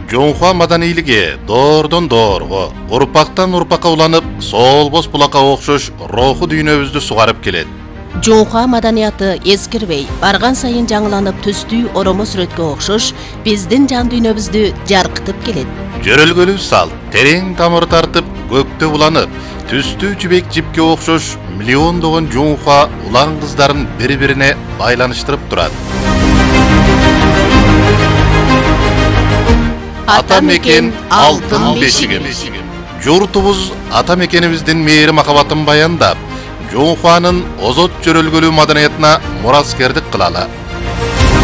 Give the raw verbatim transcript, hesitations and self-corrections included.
Жонхуа маданийлиги доордон доорго, урпактан урпакка уланып, солбос булакка окшош руху дүйнөбүздү сугарып келет. Жонхуа маданияты эскирбей, барган сайын жаңыланып түстүү оромо сүрөткө окшош биздин жан дүйнөбүздү жаркытып келет. Жөрөлгөлүү салт терең тамыр тартып, көктө буланып, түстүү жибек жипке окшош миллиондогон жонхуа улан кыздарын бири-бирине байланыштырып турат. Ата мекен алтын бешигим. Журтубуз ата мекенибиздин мээри махабатын баяндап, Жонхуанын озот жөрөлгөлүү маданиятына мураскердик кылалы.